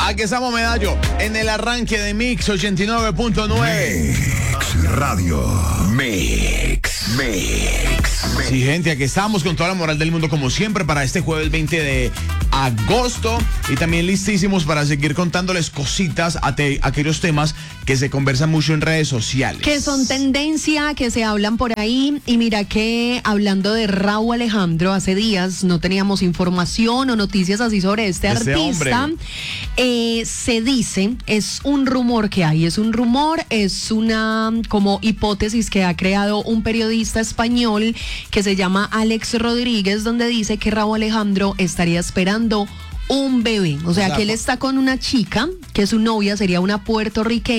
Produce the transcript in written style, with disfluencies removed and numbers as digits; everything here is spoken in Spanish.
Aquí estamos, Medallo, en el arranque de Mix 89.9. Mix Radio. Mix. Sí, gente, aquí estamos con toda la moral del mundo, como siempre, para este jueves 20 de agosto. Y también listísimos para seguir contándoles cositas, aquellos temas que se conversan mucho en redes sociales. Que son tendencia, que se hablan por ahí. Y mira que hablando de Rauw Alejandro, hace días no teníamos información o noticias así sobre este artista. Se dice, es un rumor que hay, es una como hipótesis que ha creado un periodista español que se llama Alex Rodríguez, donde dice que Rauw Alejandro estaría esperando un bebé. O sea, que él está con una chica, que su novia sería una puertorriqueña.